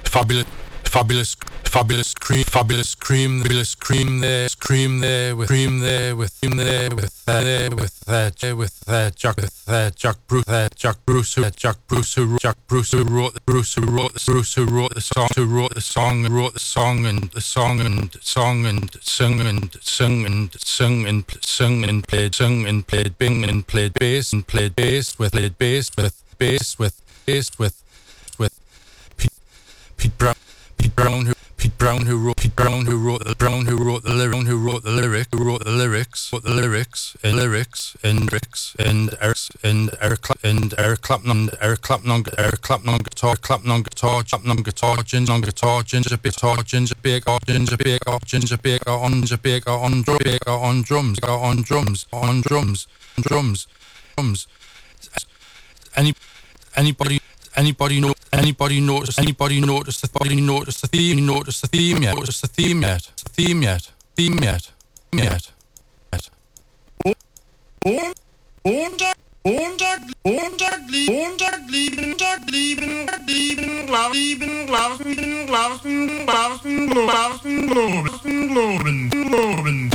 fabulous, fabulous, fabulous cream, fabulous cream there, cream there with cream there with cream there with Jack Bruce who wrote the song and sung and played bing and played bass with Pete Brown who wrote the lyrics and Eric Clapton on guitar, Ginger Baker on drums. Anybody notice the theme yet? Lieben,